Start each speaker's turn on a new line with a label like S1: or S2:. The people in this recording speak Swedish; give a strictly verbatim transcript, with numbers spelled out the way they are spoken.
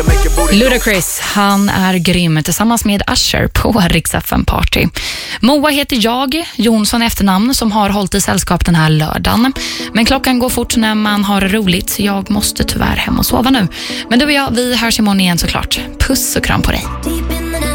S1: Ludacris, han är grym tillsammans med Usher på Rix F M Party. Moa heter jag, Jonsson efternamn, som har hållit i sällskap den här lördagen. Men klockan går fort när man har roligt, så jag måste tyvärr hem och sova nu. Men du och jag, vi hörs imorgon igen såklart. Puss och kram på dig.